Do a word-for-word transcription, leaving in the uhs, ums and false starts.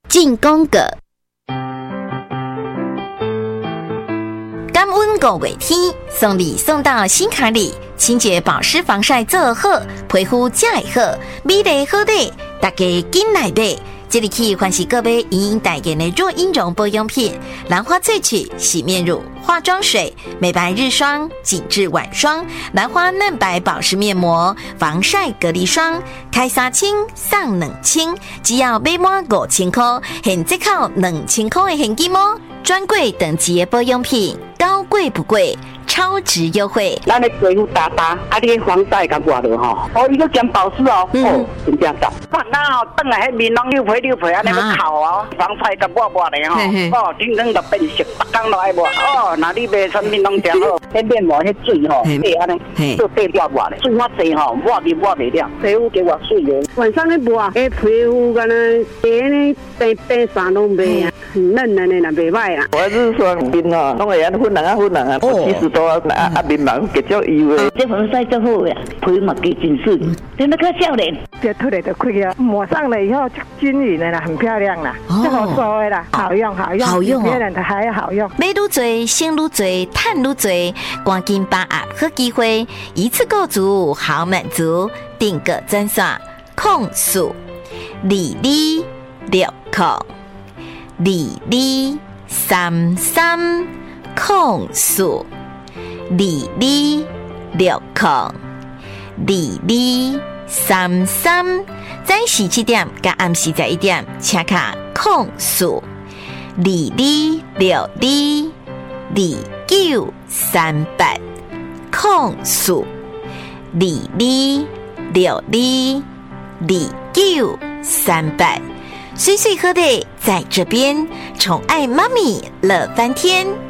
进攻个。感恩五月天，送礼送到心坎里，清洁保湿防晒做好，皮肤才会好，美丽好丽，大家紧来买。这里去欢喜各位莹莹代言的若婴绒保养品，兰花萃取洗面乳、化妆水、美白日霜、紧致晚霜、兰花嫩白保湿面膜、防晒隔离霜，开杀青上冷清，只要买满五千块，现折扣两千块的现金哦！专柜等级的保养品，高贵不贵，超值优惠。 咱的皮肤打打，啊，你的防晒甲抹落吼，哦，伊个兼保湿哦，嗯、哦，真正赞。放那哦，等来迄面拢溜皮溜皮，安尼个烤哦，防晒甲抹抹的吼，哦，天天就变色，逐工都爱抹。哦，那你卖产品拢真好，迄面膜迄水吼，对安尼，做对掉抹的，水较济吼，抹你抹袂了，皮肤给我水的。晚上咧抹，迄皮肤敢若白呢，白白啥拢袂啊，很嫩嫩的，那袂歹啊。 我是说面哦，拢会安粉红啊粉红啊，七十多啊啊面毛结足油的。 这防晒最好呀，皮嘛结真水，真的可少年。 这涂了就开啊，抹上了以后就均匀的啦，很漂亮啦，这好说的啦，好用好用， 好用哦， 别人的还好用。 买愈多，省愈多，赚愈多，赶紧把握好机会，一次购足好满足，订个专线控诉李李六控李李三三控诉李李六控李李三三，早十七点甲暗时十一点，请卡控诉李李六李李九三八控诉李李六李李九三八，岁岁喝的在这边，宠爱妈咪乐翻天。